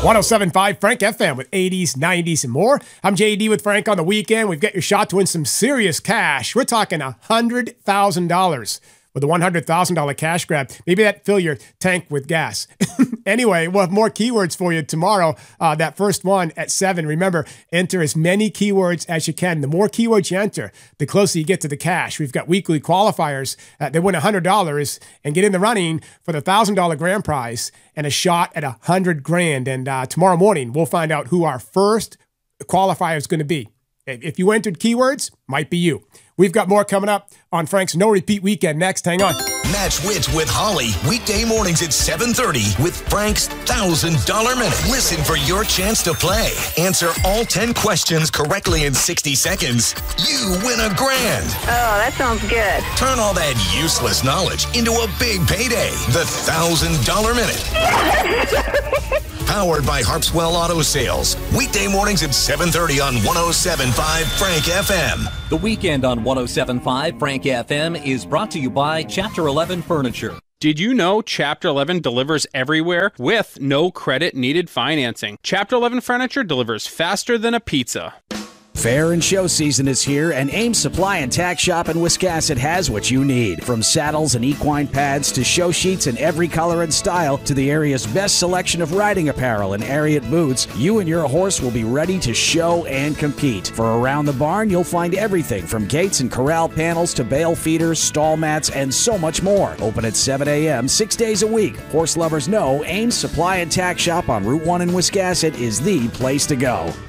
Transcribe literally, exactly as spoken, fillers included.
one oh seven point five Frank F M with eighties, nineties, and more. I'm J D with Frank on the weekend. We've got your shot to win some serious cash. We're talking one hundred thousand dollars with a one hundred thousand dollars cash grab. Maybe that fill your tank with gas. Anyway, we'll have more keywords for you tomorrow. Uh, that first one at seven. Remember, enter as many keywords as you can. The more keywords you enter, the closer you get to the cash. We've got weekly qualifiers. Uh, they win one hundred dollars and get in the running for the one thousand dollars grand prize and a shot at one hundred grand. And uh, tomorrow morning, we'll find out who our first qualifier is going to be. If you entered keywords, might be you. We've got more coming up on Frank's No Repeat Weekend next. Hang on. Match Wits with Holly, weekday mornings at seven thirty with Frank's one thousand dollars Minute. Listen for your chance to play. Answer all ten questions correctly in sixty seconds. You win a grand. Oh, that sounds good. Turn all that useless knowledge into a big payday. The one thousand dollars Minute. Powered by Harpswell Auto Sales. Weekday mornings at seven thirty on one oh seven point five Frank F M. The weekend on one oh seven point five Frank F M is brought to you by Chapter eleven Furniture. Did you know Chapter eleven delivers everywhere with no credit needed financing? Chapter eleven Furniture delivers faster than a pizza. Fair and show season is here, and Ames Supply and Tack Shop in Wiscasset has what you need. From saddles and equine pads to show sheets in every color and style to the area's best selection of riding apparel and Ariat boots, you and your horse will be ready to show and compete. For Around the Barn, you'll find everything from gates and corral panels to bale feeders, stall mats, and so much more. Open at seven a.m. six days a week. Horse lovers know Ames Supply and Tack Shop on Route one in Wiscasset is the place to go.